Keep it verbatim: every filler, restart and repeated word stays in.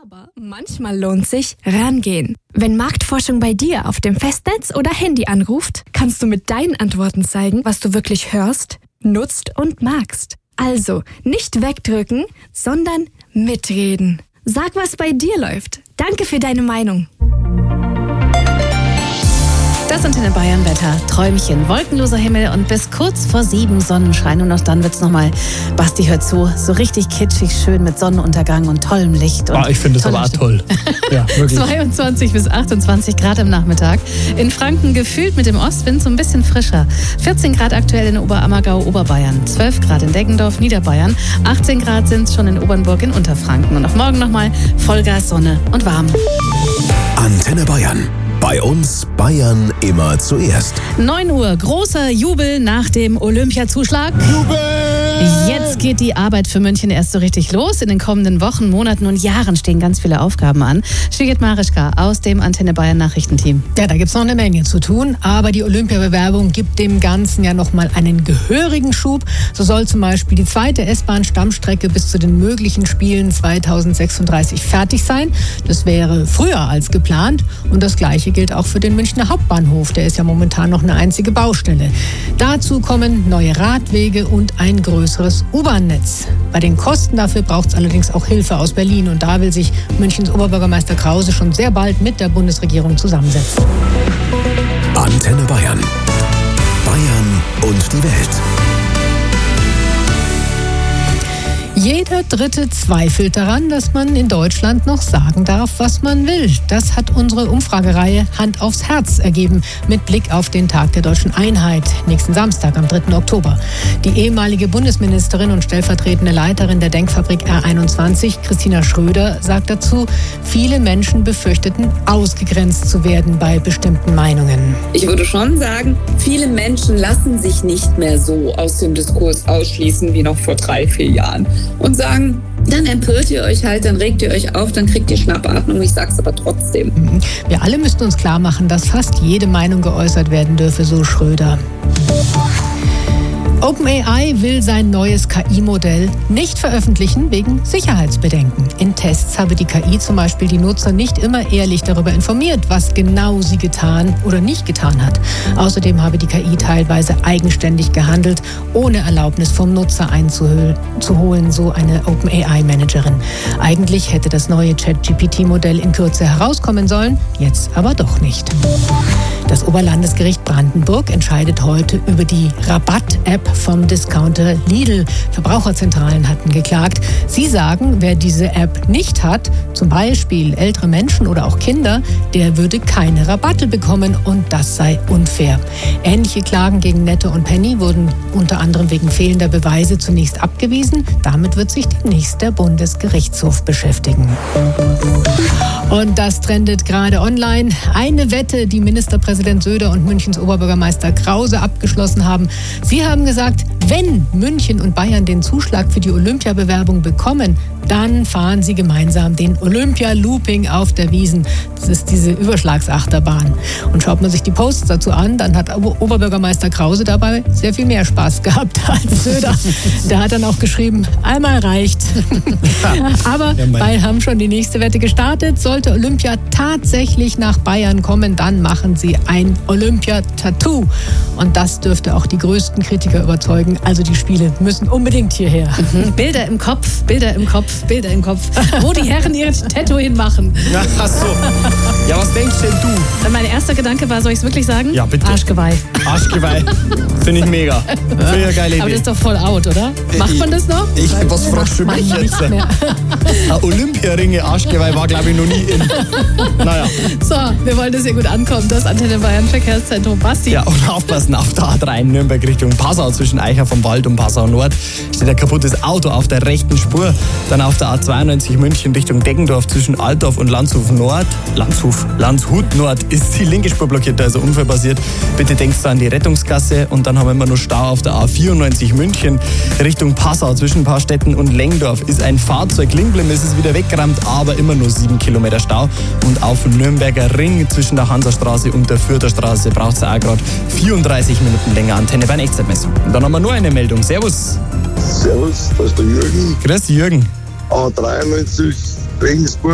Aber manchmal lohnt sich Rangehen. Wenn Marktforschung bei dir auf dem Festnetz oder Handy anruft, kannst du mit deinen Antworten zeigen, was du wirklich hörst, nutzt und magst. Also nicht wegdrücken, sondern mitreden. Sag, was bei dir läuft. Danke für deine Meinung. Das Antenne Bayern Wetter, Träumchen, wolkenloser Himmel und bis kurz vor sieben Sonnenschein. Und auch dann wird's nochmal, Basti hört zu, so richtig kitschig schön mit Sonnenuntergang und tollem Licht. Und oh, ich finde es aber auch toll. Ja, wirklich. zweiundzwanzig bis achtundzwanzig Grad im Nachmittag. In Franken gefühlt mit dem Ostwind so ein bisschen frischer. vierzehn Grad aktuell in Oberammergau, Oberbayern. zwölf Grad in Deggendorf, Niederbayern. achtzehn Grad sind es schon in Obernburg in Unterfranken. Und auch morgen nochmal Vollgas, Sonne und warm. Antenne Bayern. Bei uns Bayern immer zuerst. neun Uhr, großer Jubel nach dem Olympiazuschlag. Jubel! Jetzt geht die Arbeit für München erst so richtig los. In den kommenden Wochen, Monaten und Jahren stehen ganz viele Aufgaben an. Birgit Marischka aus dem Antenne Bayern Nachrichtenteam. Ja, da gibt es noch eine Menge zu tun, aber die Olympiabewerbung gibt dem Ganzen ja nochmal einen gehörigen Schub. So soll zum Beispiel die zweite S-Bahn-Stammstrecke bis zu den möglichen Spielen zweitausendsechsunddreißig fertig sein. Das wäre früher als geplant und das Gleiche gilt auch für den Münchner Hauptbahnhof. Der ist ja momentan noch eine einzige Baustelle. Dazu kommen neue Radwege und ein größeres U-Bahn-Netz. Bei den Kosten dafür braucht es allerdings auch Hilfe aus Berlin. Und da will sich Münchens Oberbürgermeister Krause schon sehr bald mit der Bundesregierung zusammensetzen. Antenne Bayern. Bayern und die Welt. Jeder Dritte zweifelt daran, dass man in Deutschland noch sagen darf, was man will. Das hat unsere Umfragereihe Hand aufs Herz ergeben, mit Blick auf den Tag der deutschen Einheit, nächsten Samstag am dritten Oktober. Die ehemalige Bundesministerin und stellvertretende Leiterin der Denkfabrik R einundzwanzig, Christina Schröder, sagt dazu, viele Menschen befürchteten, ausgegrenzt zu werden bei bestimmten Meinungen. Ich würde schon sagen, viele Menschen lassen sich nicht mehr so aus dem Diskurs ausschließen wie noch vor drei, vier Jahren. Und sagen, dann empört ihr euch halt, dann regt ihr euch auf, dann kriegt ihr Schnappatmung. Ich sag's aber trotzdem. Wir alle müssten uns klar machen, dass fast jede Meinung geäußert werden dürfe, so Schröder. OpenAI will sein neues K I-Modell nicht veröffentlichen wegen Sicherheitsbedenken. In Tests habe die K I zum Beispiel die Nutzer nicht immer ehrlich darüber informiert, was genau sie getan oder nicht getan hat. Außerdem habe die K I teilweise eigenständig gehandelt, ohne Erlaubnis vom Nutzer einzuholen, so eine OpenAI-Managerin. Eigentlich hätte das neue ChatGPT-Modell in Kürze herauskommen sollen, jetzt aber doch nicht. Das Oberlandesgericht Brandenburg entscheidet heute über die Rabatt-App vom Discounter Lidl. Verbraucherzentralen hatten geklagt. Sie sagen, wer diese App nicht hat, zum Beispiel ältere Menschen oder auch Kinder, der würde keine Rabatte bekommen und das sei unfair. Ähnliche Klagen gegen Netto und Penny wurden unter anderem wegen fehlender Beweise zunächst abgewiesen. Damit wird sich demnächst der Bundesgerichtshof beschäftigen. Und das trendet gerade online. Eine Wette, die Ministerpräsident Söder und Münchens Oberbürgermeister Krause abgeschlossen haben. Sie haben gesagt, wenn München und Bayern den Zuschlag für die Olympiabewerbung bekommen, dann fahren sie gemeinsam den Olympia-Looping auf der Wiesn. Das ist diese Überschlagsachterbahn. Und schaut man sich die Posts dazu an, dann hat Oberbürgermeister Krause dabei sehr viel mehr Spaß gehabt als Söder. Der hat dann auch geschrieben, einmal reicht. Aber weil haben schon die nächste Wette gestartet. Sollte Olympia tatsächlich nach Bayern kommen, dann machen sie ein Olympia-Tattoo. Und das dürfte auch die größten Kritiker überzeugen. Also die Spiele müssen unbedingt hierher. Mhm. Bilder im Kopf, Bilder im Kopf, Bilder im Kopf, wo die Herren ihr Tattoo hinmachen. Ach so. Ja, was denkst denn du? Mein erster Gedanke war, soll ich es wirklich sagen? Ja, bitte. Arschgeweih. Arschgeweih. Finde ich mega. Finde ich eine geile Idee. Aber das ist doch voll out, oder? Macht man das noch? Ich, was fragst du mich jetzt? Ein Olympiaringe Arschgeweih war, glaube ich, noch nie in. Naja. So, wir wollen, dass ihr gut ankommt. Das Antenne Bayern Verkehrszentrum Basti. Ja, und aufpassen auf der A drei in Nürnberg Richtung Passau zwischen Eicher vom Wald und Passau Nord. Steht ein kaputtes Auto auf der rechten Spur. Dann auf der A zweiundneunzig München Richtung Deggendorf zwischen Altdorf und Landshut Nord. Landshut, Landshut Nord ist die linke Spur blockiert, da ist ein Unfall passiert. Bitte denkst du an die Rettungsgasse. Und dann haben wir immer noch Stau auf der A vierundneunzig München Richtung Passau zwischen Paarstetten und Lengdorf. Ist ein Fahrzeug liegen geblieben, ist es wieder weggerammt, aber immer nur sieben Kilometer Stau. Und auf dem Nürnberger Ring zwischen der Hansastraße und der Fürther Straße braucht es auch gerade vierunddreißig Minuten länger. Antenne Bayern Echtzeitmessung. Und dann haben wir nur eine Meldung. Servus. Servus, da ist der Jürgen. Grüß dich, Jürgen. A dreiundneunzig Regensburg.